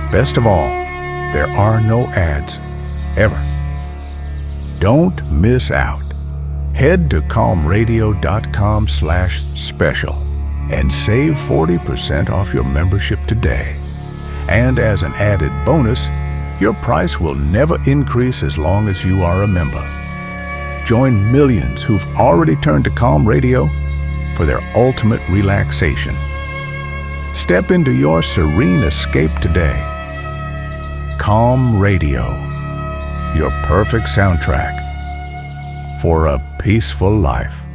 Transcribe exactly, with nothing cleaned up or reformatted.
Best of all, there are no ads, ever. Don't miss out. Head to calm radio dot com slash special and save forty percent off your membership today. And as an added bonus, your price will never increase as long as you are a member. Join millions who've already turned to Calm Radio for their ultimate relaxation. Step into your serene escape today. Calm Radio, your perfect soundtrack for a peaceful life.